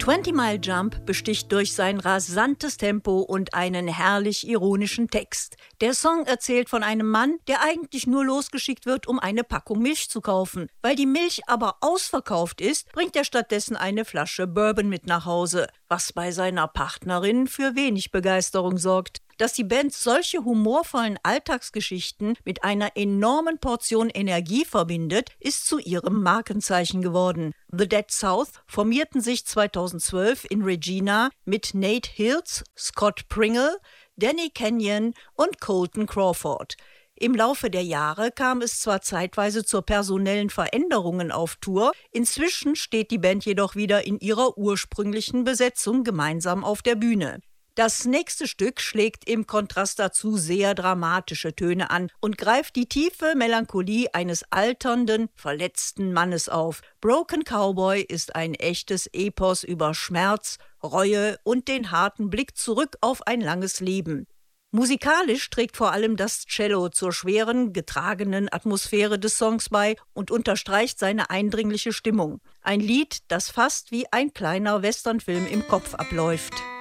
20 Mile Jump besticht durch sein rasantes Tempo und einen herrlich ironischen Text. Der Song erzählt von einem Mann, der eigentlich nur losgeschickt wird, um eine Packung Milch zu kaufen. Weil die Milch aber ausverkauft ist, bringt er stattdessen eine Flasche Bourbon mit nach Hause, was bei seiner Partnerin für wenig Begeisterung sorgt. Dass die Band solche humorvollen Alltagsgeschichten mit einer enormen Portion Energie verbindet, ist zu ihrem Markenzeichen geworden. The Dead South formierten sich 2012 in Regina mit Nate Hills, Scott Pringle, Danny Kenyon und Colton Crawford. Im Laufe der Jahre kam es zwar zeitweise zu personellen Veränderungen auf Tour, inzwischen steht die Band jedoch wieder in ihrer ursprünglichen Besetzung gemeinsam auf der Bühne. Das nächste Stück schlägt im Kontrast dazu sehr dramatische Töne an und greift die tiefe Melancholie eines alternden, verletzten Mannes auf. Broken Cowboy ist ein echtes Epos über Schmerz, Reue und den harten Blick zurück auf ein langes Leben. Musikalisch trägt vor allem das Cello zur schweren, getragenen Atmosphäre des Songs bei und unterstreicht seine eindringliche Stimmung. Ein Lied, das fast wie ein kleiner Westernfilm im Kopf abläuft.